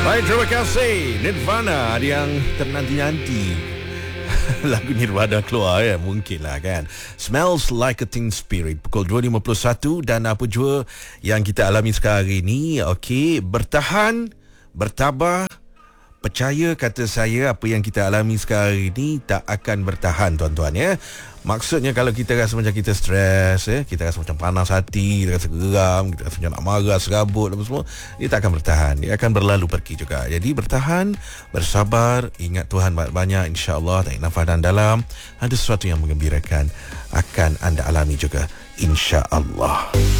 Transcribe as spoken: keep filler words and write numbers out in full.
Baik, terima kasih Nirvana yang ternanti-nanti. Lagu Nirvana keluar ya, mungkinlah kan. Smells Like a Teen Spirit, pukul dua lima puluh satu. Dan apa jua yang kita alami sekarang ini, okey, bertahan, bertabah. Percaya kata saya, apa yang kita alami sekarang ini tak akan bertahan, tuan-tuan ya. Maksudnya kalau kita rasa macam kita stres ya, kita rasa macam panas hati, kita rasa geram, kita rasa macam nak marah, serabut apa semua, dia tak akan bertahan, dia akan berlalu pergi juga. Jadi bertahan, bersabar, ingat Tuhan banyak-banyak, insya-Allah. Tarik nafas dan dalam, ada sesuatu yang menggembirakan akan anda alami juga, insya-Allah.